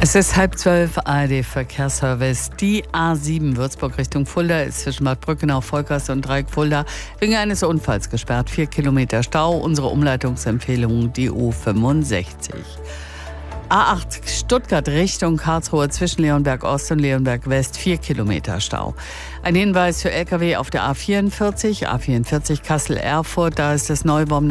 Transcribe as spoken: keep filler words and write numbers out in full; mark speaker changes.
Speaker 1: Es ist halb zwölf, A R D-Verkehrsservice. Die A sieben Würzburg Richtung Fulda ist zwischen Bad Brückenau, Volkers und Dreieck Fulda wegen eines Unfalls gesperrt. Vier Kilometer Stau. Unsere Umleitungsempfehlung die U fünfundsechzig. A acht Stuttgart Richtung Karlsruhe zwischen Leonberg Ost und Leonberg West. Vier Kilometer Stau. Ein Hinweis für L K W auf der A vierundvierzig. A vierundvierzig Kassel-Erfurt. Da ist das Neubaum